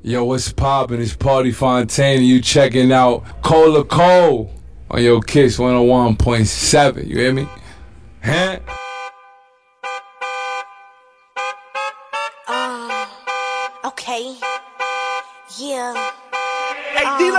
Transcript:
Yo, what's poppin'? It's Party Fontaine. You checking out Cola Cole on your Kiss 101.7. You hear me? Huh? Okay. Yeah. Hey, D-Lo.